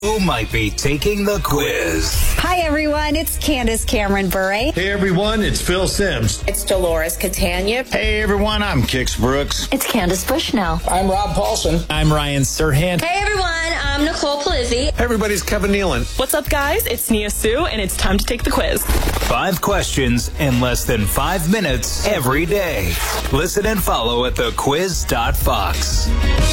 Who might be taking the quiz? Hi, everyone. It's Candace Cameron Bure. Hey, everyone. It's Phil Sims. It's Dolores Catania. Hey, everyone. I'm Kix Brooks. It's Candace Bushnell. I'm Rob Paulson. I'm Ryan Serhant. Hey, everyone. I'm Nicole Palizzi. Hey, everybody's Kevin Nealon. What's up, guys? It's Nia Sue, and it's time to take the quiz. 5 questions in less than 5 minutes every day. Listen and follow at thequiz.fox.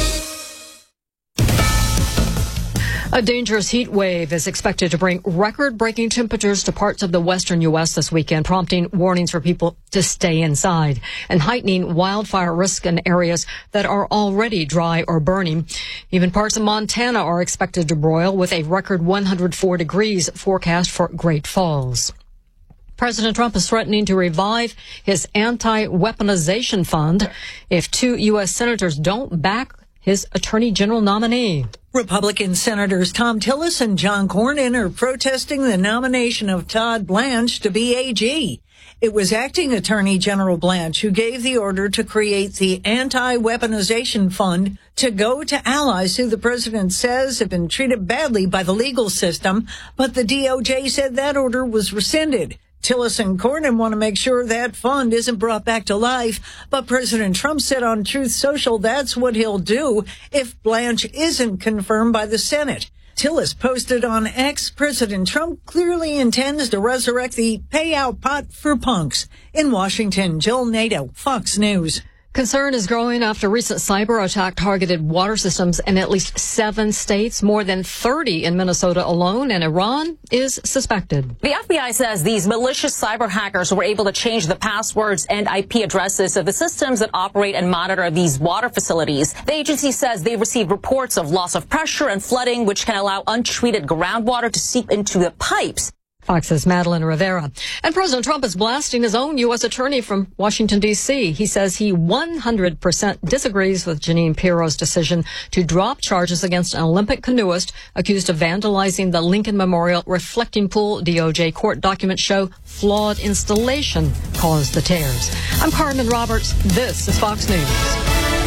A dangerous heat wave is expected to bring record-breaking temperatures to parts of the western U.S. this weekend, prompting warnings for people to stay inside and heightening wildfire risk in areas that are already dry or burning. Even parts of Montana are expected to broil, with a record 104 degrees forecast for Great Falls. President Trump is threatening to revive his anti-weaponization fund if 2 U.S. senators don't back his attorney general nominee. Republican Senators Thom Tillis and John Cornyn are protesting the nomination of Todd Blanche to be AG. It was acting Attorney General Blanche who gave the order to create the anti-weaponization fund to go to allies who the president says have been treated badly by the legal system, but the DOJ said that order was rescinded. Tillis and Cornyn want to make sure that fund isn't brought back to life, but President Trump said on Truth Social that's what he'll do if Blanche isn't confirmed by the Senate. Tillis posted on X, President Trump clearly intends to resurrect the payout pot for punks. In Washington, Jill Nato, Fox News. Concern is growing after a recent cyber attack targeted water systems in at least 7 states, more than 30 in Minnesota alone, and Iran is suspected. The FBI says these malicious cyber hackers were able to change the passwords and IP addresses of the systems that operate and monitor these water facilities. The agency says they received reports of loss of pressure and flooding, which can allow untreated groundwater to seep into the pipes. Fox's Madeline Rivera. And President Trump is blasting his own U.S. attorney from Washington, D.C. He says he 100% disagrees with Jeanine Pirro's decision to drop charges against an Olympic canoeist accused of vandalizing the Lincoln Memorial reflecting pool. DOJ court documents show flawed installation caused the tears. I'm Carmen Roberts. This is Fox News.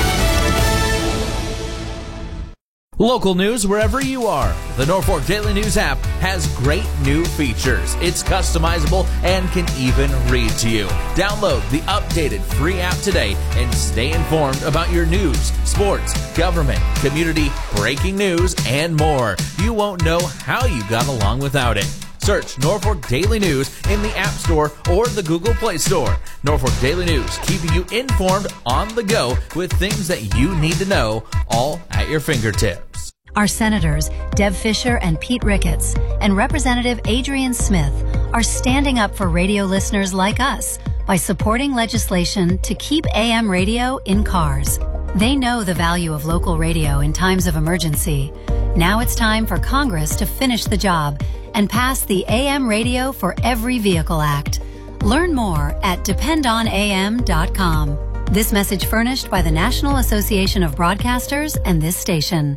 Local news wherever you are. The Norfolk Daily News app has great new features. It's customizable and can even read to you. Download the updated free app today and stay informed about your news, sports, government, community, breaking news, and more. You won't know how you got along without it. Search Norfolk Daily News in the App Store or the Google Play Store. Norfolk Daily News, keeping you informed on the go with things that you need to know, all at your fingertips. Our senators, Deb Fischer and Pete Ricketts, and Representative Adrian Smith are standing up for radio listeners like us by supporting legislation to keep AM radio in cars. They know the value of local radio in times of emergency. Now it's time for Congress to finish the job and pass the AM Radio for Every Vehicle Act. Learn more at dependonam.com. This message furnished by the National Association of Broadcasters and this station.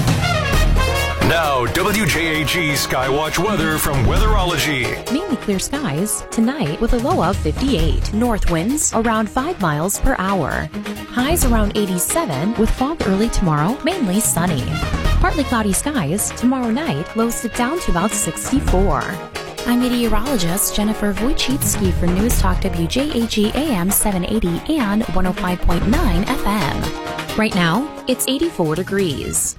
Now, WJAG Skywatch weather from Weatherology. Mainly clear skies tonight with a low of 58. North winds around 5 miles per hour. Highs around 87 with fog early tomorrow, mainly sunny. Partly cloudy skies tomorrow night, lows dip down to about 64. I'm meteorologist Jennifer Wojcicki for News Talk WJAG AM 780 and 105.9 FM. Right now, it's 84 degrees.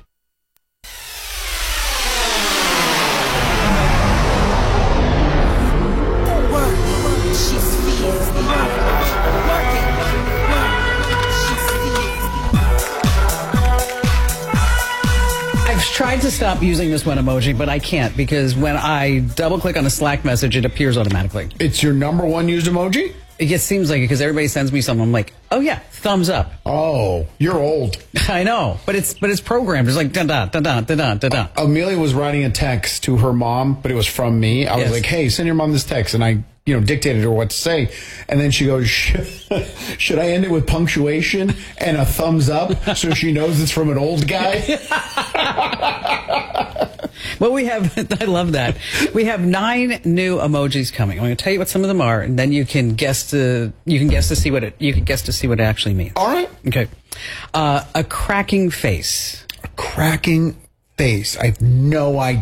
Tried to stop using this one emoji, but I can't because when I double click on a Slack message, it appears automatically. It's your number one used emoji? It just seems like it because everybody sends me something. I'm like, oh yeah, thumbs up. Oh, you're old. I know, but it's programmed. It's like da da da da da da da. Amelia was writing a text to her mom, but it was from me. I was like, hey, send your mom this text, and I dictated her what to say. And then she goes, should I end it with punctuation and a thumbs up so she knows it's from an old guy? Well, we have, I love that. We have 9 new emojis coming. I'm going to tell you what some of them are, and then you can guess to see what it actually means. All right. Okay. A cracking face. A cracking face. I have no idea.